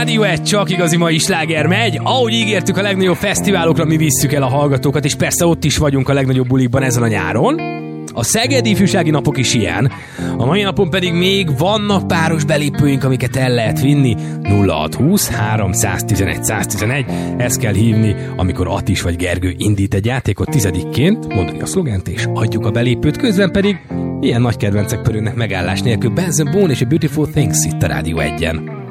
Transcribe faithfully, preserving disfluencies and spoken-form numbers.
Rádió egy, csak igazi mai sláger megy. Ahogy ígértük, a legnagyobb fesztiválokra mi visszük el a hallgatókat, és persze ott is vagyunk a legnagyobb bulikban ezen a nyáron. A Szegedi Ifjúsági Napok is ilyen. A mai napon pedig még vannak páros belépőink, amiket el lehet vinni. nulla hat húsz háromszáztizenegy száztizenegy. Ezt kell hívni, amikor Attis vagy Gergő indít egy játékot tizedikként, mondani a szlogent, és adjuk a belépőt. Közben pedig ilyen nagy kedvencek pörögnek megállás nélkül. Benson Boone és a Beautiful Things itt a Rádió egyen.